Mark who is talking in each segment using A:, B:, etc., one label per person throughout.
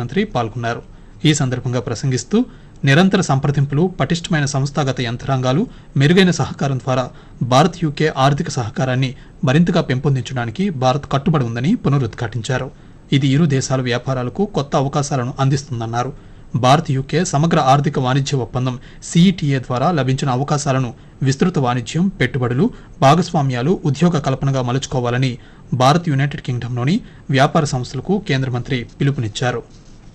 A: మంత్రి పాల్గొన్నారు. ఈ సందర్భంగా ప్రసంగిస్తూ నిరంతర సంప్రదింపులు, పటిష్టమైన సంస్థాగత యంత్రాంగాలు, మెరుగైన సహకారం ద్వారా భారత్ యూకే ఆర్థిక సహకారాన్ని మరింతగా పెంపొందించడానికి భారత్ కట్టుబడి ఉందని పునరుద్ఘాటించారు. ఇది ఇరు దేశాల వ్యాపారాలకు కొత్త అవకాశాలను అందిస్తుందన్నారు. భారత్ యూకే సమగ్ర ఆర్థిక వాణిజ్య ఒప్పందం సిఈటిఏ ద్వారా లభించిన అవకాశాలను విస్తృత వాణిజ్యం, పెట్టుబడులు, భాగస్వామ్యాలు, ఉద్యోగ కల్పనగా మలుచుకోవాలని భారత్ యునైటెడ్ కింగ్డమ్లోని వ్యాపార సంస్థలకు కేంద్ర మంత్రి పిలుపునిచ్చారు.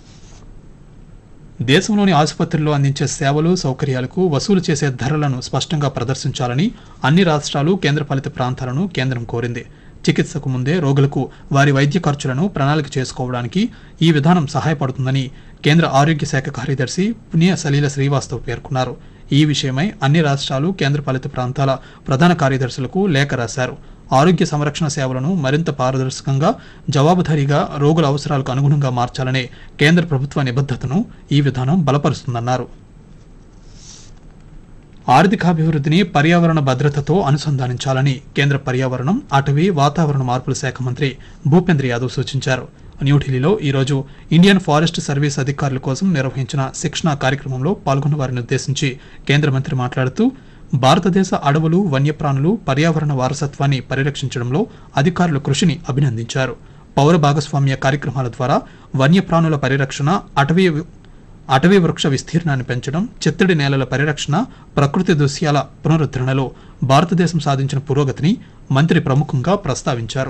A: దేశంలోని ఆసుపత్రుల్లో అందించే సేవలు, సౌకర్యాలకు వసూలు చేసే ధరలను స్పష్టంగా ప్రదర్శించాలని అన్ని రాష్ట్రాలు, కేంద్రపాలిత ప్రాంతాలను కేంద్రం కోరింది. చికిత్సకు ముందే రోగులకు వారి వైద్య ఖర్చులను ప్రణాళిక చేసుకోవడానికి ఈ విధానం సహాయపడుతుందని కేంద్ర ఆరోగ్య శాఖ కార్యదర్శి పుణ్య సలీల శ్రీవాస్తవ్ పేర్కొన్నారు. ఈ విషయమై అన్ని రాష్ట్రాలు, కేంద్రపాలిత ప్రాంతాల ప్రధాన కార్యదర్శులకు లేఖ రాశారు. ఆరోగ్య సంరక్షణ సేవలను మరింత పారదర్శకంగా, జవాబుదారీగా, రోగుల అవసరాలకు అనుగుణంగా మార్చాలనే కేంద్ర ప్రభుత్వ నిబద్ధతను ఈ విధానం బలపరుస్తుందన్నారు. ఆర్థికాభివృద్ధిని పర్యావరణ భద్రతతో అనుసంధానించాలని కేంద్ర పర్యావరణం, అటవీ, వాతావరణ మార్పుల శాఖ మంత్రి భూపేంద్ర యాదవ్ సూచించారు. న్యూఢిల్లీలో ఈరోజు ఇండియన్ ఫారెస్ట్ సర్వీస్ అధికారుల కోసం నిర్వహించిన శిక్షణా కార్యక్రమంలో పాల్గొన్న వారిని ఉద్దేశించి కేంద్ర మంత్రి మాట్లాడుతూ భారతదేశ అడవులు, వన్యప్రాణులు, పర్యావరణ వారసత్వాన్ని పరిరక్షించడంలో అధికారుల కృషిని అభినందించారు. పౌర భాగస్వామ్య కార్యక్రమాల ద్వారా వన్యప్రాణుల పరిరక్షణ, అటవీ వృక్ష విస్తీర్ణాన్ని పెంచడం, చిత్తడి నేలల పరిరక్షణ, ప్రకృతి దృశ్యాల పునరుద్ధరణలో భారతదేశం సాధించిన పురోగతిని మంత్రి ప్రముఖంగా ప్రస్తావించారు.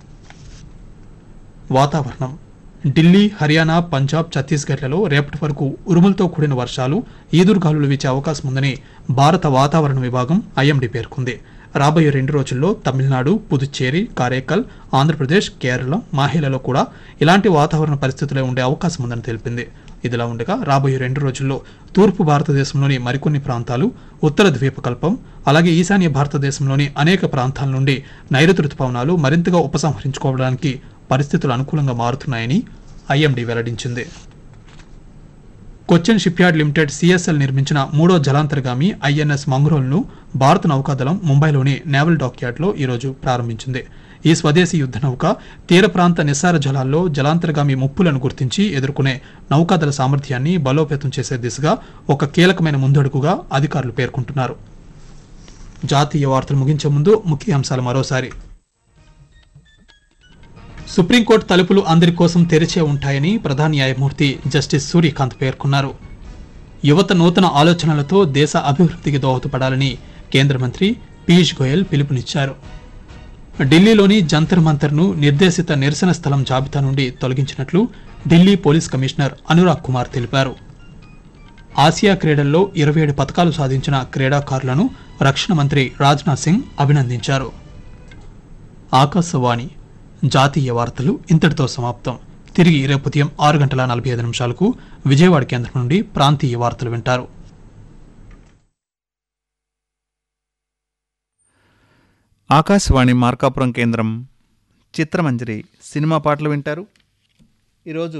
A: వాతావరణం. ఢిల్లీ, హర్యానా, పంజాబ్, ఛత్తీస్గఢ్లలో రేపటి వరకు ఉరుములతో కూడిన వర్షాలు, ఈదురుగాలులు వీచే అవకాశం ఉందని భారత వాతావరణ విభాగం ఐఎండీ పేర్కొంది. రాబోయే 2 రోజుల్లో తమిళనాడు, పుదుచ్చేరి, కారైకల్, ఆంధ్రప్రదేశ్, కేరళ, మాహేలలో కూడా ఇలాంటి వాతావరణ పరిస్థితులే ఉండే అవకాశం ఉందని తెలిపింది. ఇదిలా ఉండగా రాబోయే 2 రోజుల్లో తూర్పు భారతదేశంలోని మరికొన్ని ప్రాంతాలు, ఉత్తర ద్వీపకల్పం, అలాగే ఈశాన్య భారతదేశంలోని అనేక ప్రాంతాల నుండి నైరుతి రుతుపవనాలు మరింతగా ఉపసంహరించుకోవడానికి పరిస్థితులు అనుకూలంగా మారుతున్నాయని ఐఎండీ వెల్లడించింది. కొచ్చిన్ షిప్యార్డ్ లిమిటెడ్ సిఎస్ఎల్ నిర్మించిన 3వ జలాంతర్గామి ఐఎన్ఎస్ మంగ్రోల్ను భారత నౌకాదళం ముంబైలోని నేవల్ డాక్యార్డ్లో ఈరోజు ప్రారంభించింది. ఈ స్వదేశీ యుద్ధ నౌక తీర ప్రాంత నిస్సార జలాల్లో జలాంతర్గామి ముప్పులను గుర్తించి ఎదుర్కొనే నౌకాదళ సామర్థ్యాన్ని బలోపేతం చేసే దిశగా ఒక కీలకమైన ముందడుగుగా అధికారులు పేర్కొంటున్నారు. జాతీయ వార్తలు ముగించే ముందు ముఖ్య అంశాలు మరోసారి. సుప్రీంకోర్టు తలుపులు అందరి కోసం తెరిచే ఉంటాయని ప్రధాన న్యాయమూర్తి జస్టిస్ సూర్యకాంత్ పేర్కొన్నారు. యువత నూతన ఆలోచనలతో దేశ అభివృద్ధికి దోహదపడాలని కేంద్ర మంత్రి పీయూష్ గోయల్ పిలుపునిచ్చారు. ఢిల్లీలోని జంతర్ మంతర్ను నిర్దేశిత నిరసన స్థలం జాబితా నుండి తొలగించినట్లు ఢిల్లీ పోలీస్ కమిషనర్ అనురాగ్ కుమార్ తెలిపారు. ఆసియా క్రీడల్లో 27 పతకాలు సాధించిన క్రీడాకారులను రక్షణ మంత్రి రాజ్నాథ్ సింగ్ అభినందించారు. ఆకాశవాణి జాతీయ వార్తలు ఇంతటితో సమాప్తం. తిరిగి రేపు ఉదయం 6:45 విజయవాడ కేంద్రం నుండి ప్రాంతీయ వార్తలు వింటారు.
B: ఆకాశవాణి మార్కాపురం కేంద్రం చిత్రమంజరి సినిమా పాటలు వింటారు. ఈరోజు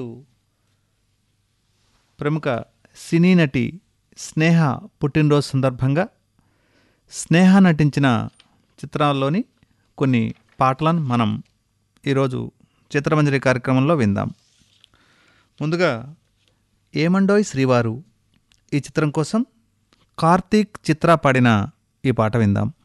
B: ప్రముఖ సినీ నటి స్నేహ పుట్టినరోజు సందర్భంగా స్నేహ నటించిన చిత్రాల్లోని కొన్ని పాటలను మనం ఈరోజు చిత్రమంజరి కార్యక్రమంలో విందాం. ముందుగా ఏమండోయ్ శ్రీవారు ఈ చిత్రం కోసం కార్తీక్, చిత్ర పాడిన ఈ పాట విందాం.